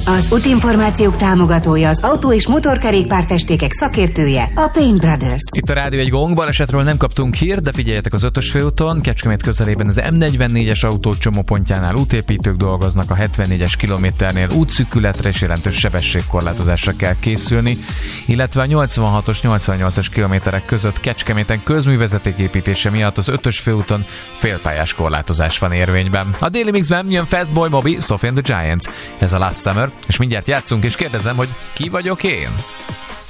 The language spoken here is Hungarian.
Az útinformációk támogatója, az autó- és motorkerékpárfestékek szakértője, a Paint Brothers. Itt a Rádió egy Gong, balesetről nem kaptunk hírt, de figyeljetek az 5-ös főúton, Kecskemét közelében az M44-es autó csomópontjánál útépítők dolgoznak, a 74-es kilométernél útszűkületre és jelentős sebességkorlátozásra kell készülni, illetve a 86-os, 88-as kilométerek között Kecskeméten közművezeték építése miatt az 5-ös főúton félpályás korlátozás van érvényben. A Déli Mixben jön Fastboy Mobi, Sophie and the Giants. Ez a Last Summer, és mindjárt játszunk, és kérdezem, hogy ki vagyok én?